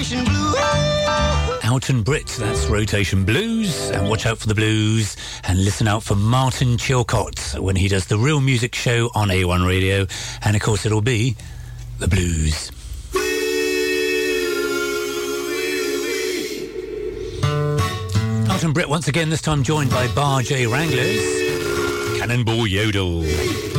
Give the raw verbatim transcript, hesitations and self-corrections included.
Elton Britt, that's Rotation Blues. And watch out for the blues and listen out for Martin Chilcott when he does the Real Music Show on A one Radio. And of course it'll be the blues. Elton Britt once again, this time joined by Bar J Wranglers. Cannonball Yodel.